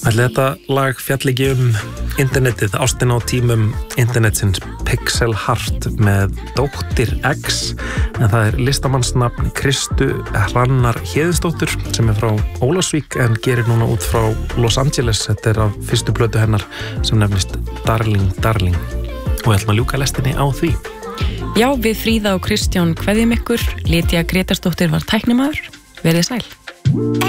Ætli þetta lag fjalli ekki internetið, ástina á tímum internetsins, Pixel Heart með Dóttir X, en það listamannsnafn Kristu Hrannar Héðinsdóttur sem frá Ólafsvík en gerir núna út frá Los Angeles. Þetta af fyrstu plötu hennar sem nefnist Darling Darling og við ætlum að ljúka lestinni á því. Já, við Fríða og Kristján kveðjum ykkur. Lydía Grétarsdóttir var tæknimaður. Verið sæl.